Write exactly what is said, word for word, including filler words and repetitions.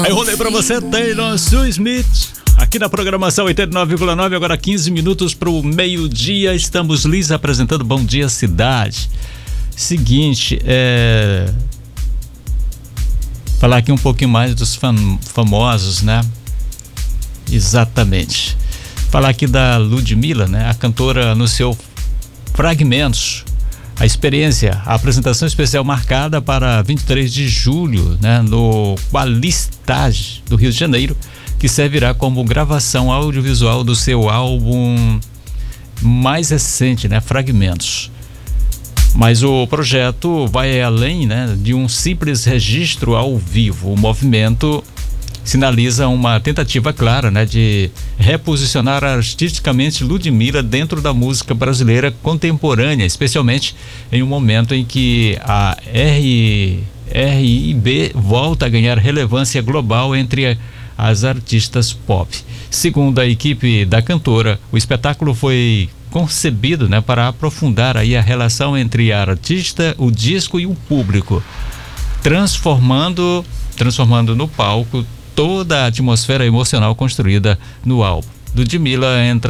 Eu rolei pra você, Taylor Smith, aqui na programação oitenta e nove vírgula nove, agora quinze minutos pro meio-dia. Estamos lhes apresentando Bom Dia Cidade. Seguinte, é... falar aqui um pouquinho mais dos fam- famosos, né? Exatamente. Falar aqui da Ludmilla, né? A cantora anunciou Fragmentos. A experiência, a apresentação especial marcada para vinte e três de julho, né, no Qualistage do Rio de Janeiro, que servirá como gravação audiovisual do seu álbum mais recente, né, Fragmentos. Mas o projeto vai além, né, de um simples registro ao vivo. O movimento sinaliza uma tentativa clara, né, de reposicionar artisticamente Ludmilla dentro da música brasileira contemporânea, especialmente em um momento em que a R I B volta a ganhar relevância global entre as artistas pop. Segundo a equipe da cantora, o espetáculo foi concebido, né, para aprofundar aí a relação entre a artista, o disco e o público, transformando, transformando no palco toda a atmosfera emocional construída no álbum. Ludmilla entra